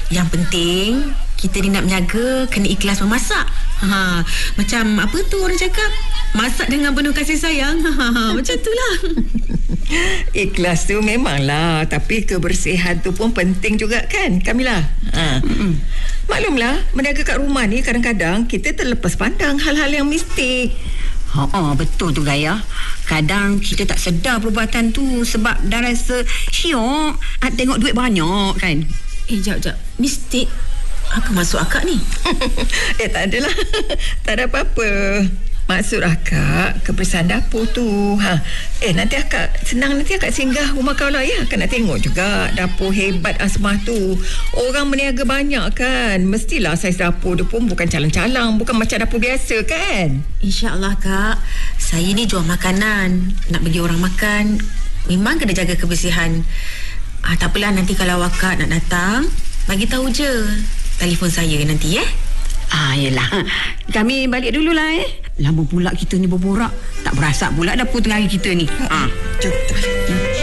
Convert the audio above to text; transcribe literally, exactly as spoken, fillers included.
Yang penting kita ni nak menjaga, kena ikhlas memasak. Ha, macam apa tu orang cakap, masak dengan penuh kasih sayang. Ha, macam itulah. Ikhlas tu memanglah, tapi kebersihan tu pun penting juga kan, Kamila? Ha. Maklumlah, menjaga kat rumah ni kadang-kadang kita terlepas pandang hal-hal yang mistik. Ha, oh, betul tu Gaya. Kadang kita tak sedar perbuatan tu sebab dah rasa syok, tengok duit banyak kan. Eh, jap, jap. Mistik? Apa maksud akak ni? eh, tak adalah. Tak ada apa-apa. Maksud akak kebersihan dapur tu. Ha. Eh, nanti akak senang nanti akak singgah rumah kau lah ya. Akak nak tengok juga dapur hebat Asmah tu. Orang berniaga banyak kan. Mestilah saiz dapur dia pun bukan calang-calang. Bukan macam dapur biasa kan. InsyaAllah Kak. Saya ni jual makanan. Nak bagi orang makan. Memang kena jaga kebersihan. Ah, tak apalah, nanti kalau akak nak datang, bagi tahu je. Telefon saya nanti ya. Ah, yelah. Kami balik dululah eh. Lama pula kita ni berborak. Tak berasa pula dapur tengah hari kita ni. Ha. Jom,